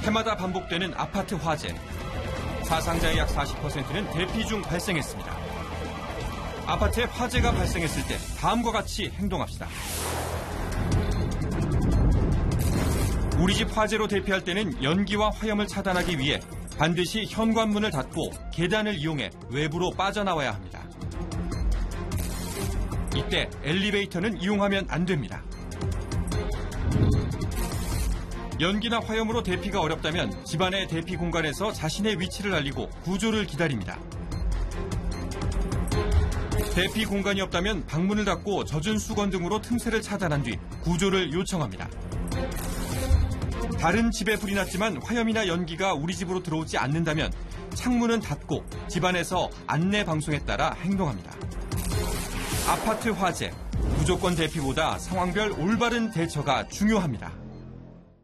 해마다 반복되는 아파트 화재. 사상자의 약 40%는 대피 중 발생했습니다. 아파트에 화재가 발생했을 때 다음과 같이 행동합시다. 우리 집 화재로 대피할 때는 연기와 화염을 차단하기 위해 반드시 현관문을 닫고 계단을 이용해 외부로 빠져나와야 합니다. 이때 엘리베이터는 이용하면 안 됩니다. 연기나 화염으로 대피가 어렵다면 집안의 대피 공간에서 자신의 위치를 알리고 구조를 기다립니다. 대피 공간이 없다면 방문을 닫고 젖은 수건 등으로 틈새를 차단한 뒤 구조를 요청합니다. 다른 집에 불이 났지만 화염이나 연기가 우리 집으로 들어오지 않는다면 창문은 닫고 집안에서 안내 방송에 따라 행동합니다. 아파트 화재, 무조건 대피보다 상황별 올바른 대처가 중요합니다.